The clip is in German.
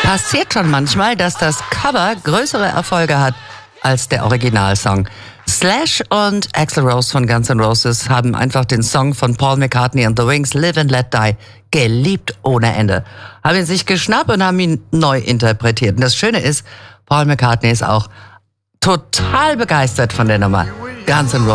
Passiert schon manchmal, dass das Cover größere Erfolge hat als der Originalsong. Slash und Axl Rose von Guns N' Roses haben einfach den Song von Paul McCartney and the Wings, Live and Let Die, geliebt ohne Ende. Haben ihn sich geschnappt und haben ihn neu interpretiert. Und das Schöne ist, Paul McCartney ist auch total begeistert von der Nummer Guns N' Roses.